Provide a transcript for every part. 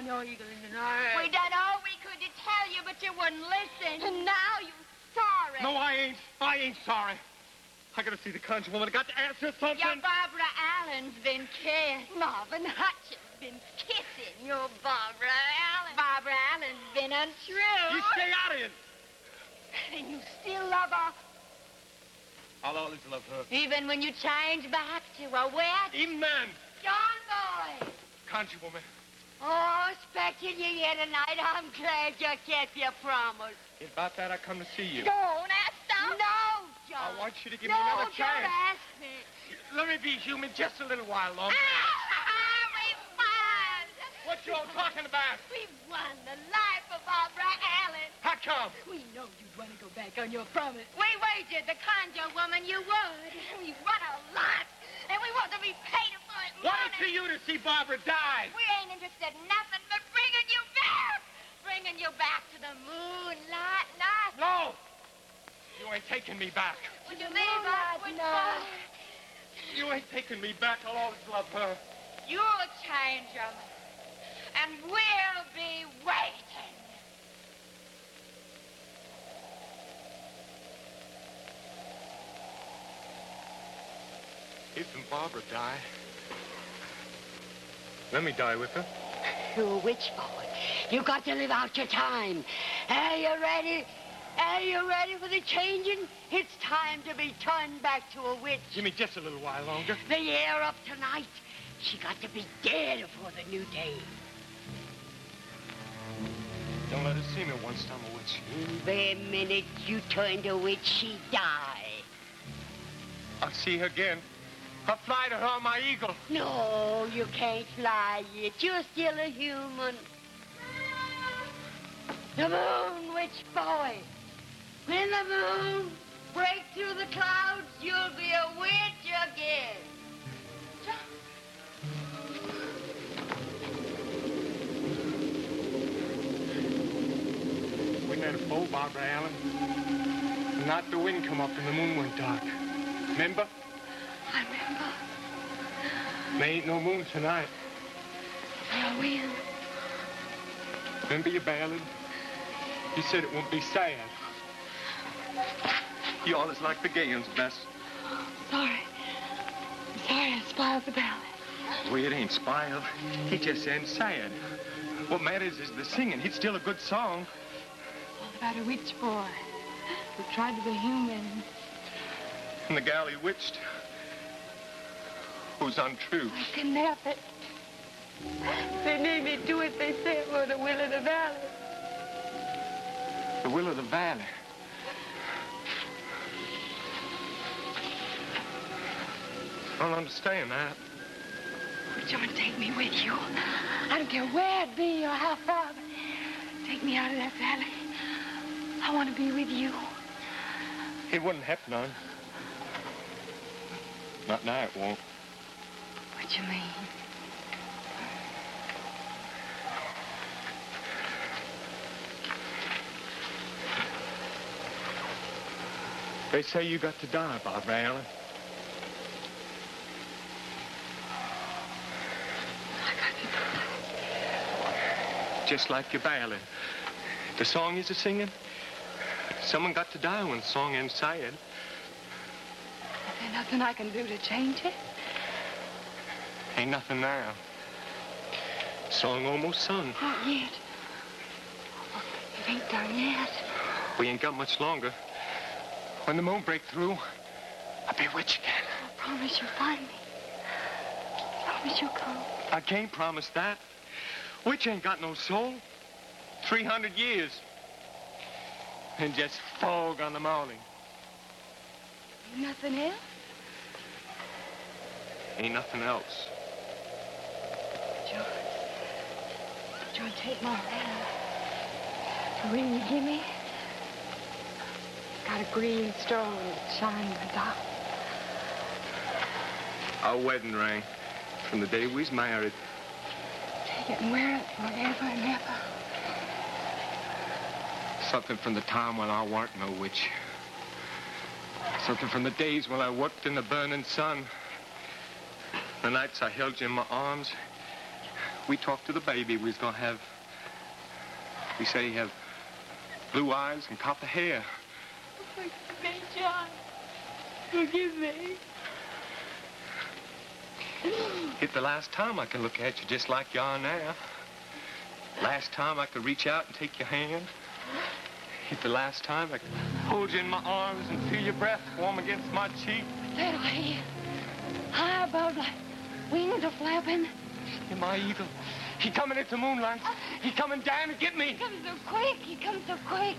on your eagle in the night. We done all we could to tell you, but you wouldn't listen. And now you're sorry. No, I ain't. I ain't sorry. I gotta see the conjure woman. I got to ask her something. Your Barbara Allen's been kissed. Marvin Hutchins been kissing your Barbara Allen. Barbara Allen's been untrue. You stay out of it. And you still love her. I'll always love her. Even when you change back to a witch? Even then. John Boy. Conjure woman. Oh, expecting you here tonight. I'm glad you kept your promise. It's about that I come to see you. Go on, stop. No, John. I want you to give me another chance. No, don't ask me. Let me be human just a little while longer. We won. What you all talking about? We won the life of Barbara Allen. How come? We know you'd want to go back on your promise. We wagered the conjure woman you would. We won a lot, and we want to be paid for it. What is to you to see Barbara die? We ain't interested in nothing but bringing you back. Bringing you back to the moonlight night. No! You ain't taking me back. Would you leave us? You ain't taking me back. I'll always love her. You'll change them, and we'll be waiting. Isn't Barbara die? Let me die with her. You're a witch, boy. You got to live out your time. Are you ready? Are you ready for the changing? It's time to be turned back to a witch. Give me just a little while longer. The year up tonight. She got to be dead before the new day. Don't let her see me once I'm a witch. The minute you turn to witch, she die. I'll see her again. I'll fly to her on my eagle. No, you can't fly yet. You're still a human. The moon, witch boy. When the moon breaks through the clouds, you'll be a witch again. We made a foe, Barbara Allen. The night the wind come up and the moon went dark. Remember? I remember. There ain't no moon tonight. No wind. Remember your ballad? You said it won't be sad. You always like the gay ones best. Sorry. I'm sorry I spoiled the ballad. Well, it ain't spoiled. It just ain't sad. What matters is the singing. It's still a good song. All about a witch boy who tried to be human. And the gal he witched, who's untrue. I couldn't help it. They made me do it, they said, for the will of the valley. The will of the valley. I don't understand that. John, take me with you. I don't care where it be or how far, but take me out of that valley. I want to be with you. It wouldn't happen none. Not now, it won't. What you mean? They say you got to die, Barbara Allen. Just like your ballad. The song you're singing, someone got to die when the song ends sad. Is there nothing I can do to change it? Ain't nothing now. Song almost sung. Not yet. It ain't done yet. We ain't got much longer. When the moon break through, I'll be a witch again. I promise you'll find me. I promise you'll come. I can't promise that. Witch ain't got no soul. 300 years. And just fog on the morning. Ain't nothing else? Ain't nothing else. John, take my hand. The ring you give me, got a green stone that shines in the dark. Our wedding ring from the day we was married. Take it and wear it forever and ever. Something from the time when I weren't no witch. Something from the days when I worked in the burning sun. The nights I held you in my arms we talked to the baby. We say he have blue eyes and copper hair. Forgive me, John. Forgive me. It's the last time I can look at you just like you are now. Last time I could reach out and take your hand. It's the last time I could hold you in my arms and feel your breath warm against my cheek. That way, high above, like wings are flapping. You're my eagle. He coming into moonlight. He coming down to get me. He comes so quick. He comes so quick.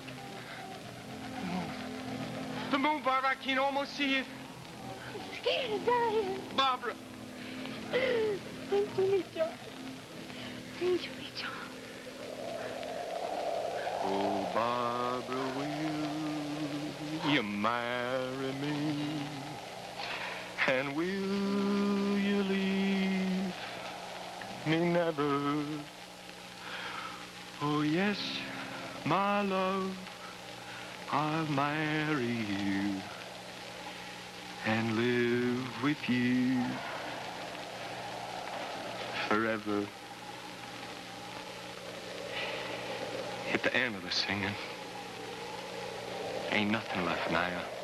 The moon, Barbara, I can almost see it. I'm scared of dying. Barbara. Sing to me, John. Sing to me, John. Oh, Barbara, will you marry me? And will you leave me never? Oh, yes, my love, I'll marry you and live with you forever. At the end of the singing, ain't nothing left now.